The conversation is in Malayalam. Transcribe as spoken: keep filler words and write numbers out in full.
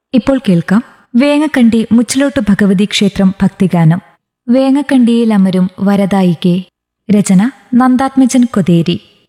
ഇപ്പോൾ കേൾക്കാം വേങ്ങക്കണ്ടി മുച്ചിലോട്ട് ഭഗവതി ക്ഷേത്രം ഭക്തിഗാനം. വേങ്ങക്കണ്ടിയിൽ അമരും വരദായികേ. രചന നന്ദാത്മജൻ കൊതേരി.